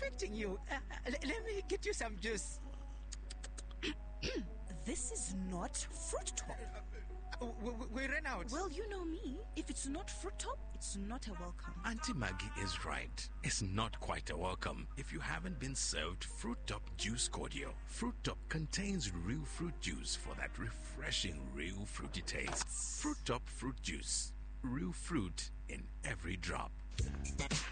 affecting you. Let me get you some juice. This is not Fruit Top. We ran out. Well, you know me. If it's not Fruit Top, it's not a welcome. Auntie Maggie is right. It's not quite a welcome if you haven't been served Fruit Top Juice Cordial. Fruit Top contains real fruit juice for that refreshing, real fruity taste. Fruit Top Fruit Juice. Real fruit in every drop.